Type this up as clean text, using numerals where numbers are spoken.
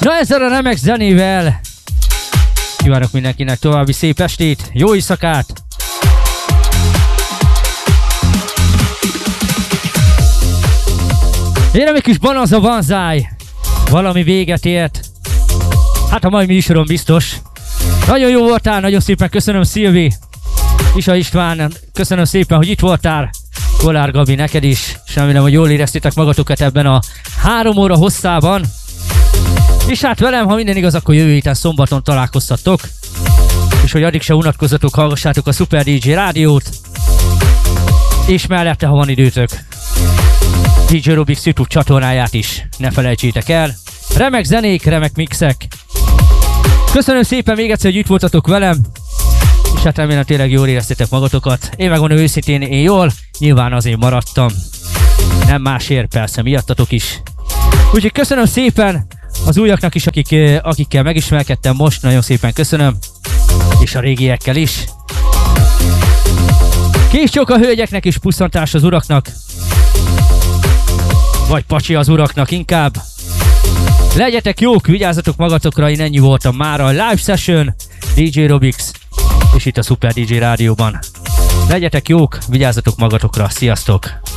Na ezzel a remek zenével kívánok mindenkinek további szép estét, jó éjszakát! Én egy kis Bonanza Banzai, valami véget ért. Hát a mai műsoron biztos. Nagyon jó voltál, nagyon szépen köszönöm Szilvi, Isa István, köszönöm szépen, hogy itt voltál. Kolár Gabi, neked is, és remélem, hogy jól éreztétek magatokat ebben a 3 óra hosszában. És hát velem, ha minden igaz, akkor jövő héten szombaton találkozhattok. És hogy addig se unatkozzatok, hallgassátok a Super DJ rádiót. És mellette, ha van időtök, DJ Robix YouTube csatornáját is ne felejtsétek el. Remek zenék, remek mixek. Köszönöm szépen még egyszer, hogy itt voltatok velem. És hát remélem tényleg jól éreztétek magatokat. Én megmondom őszintén, én jól, nyilván azért maradtam. Nem másért, persze, miattatok is. Úgyhogy köszönöm szépen az újaknak is, akikkel megismerkedtem most, nagyon szépen köszönöm. És a régiekkel is. Kis csók a hölgyeknek és pusszantás az uraknak. Vagy pacsi az uraknak inkább. Legyetek jók, vigyázzatok magatokra, én ennyi voltam már a live session, DJ Robix, és itt a Super DJ rádióban. Legyetek jók, vigyázzatok magatokra, sziasztok!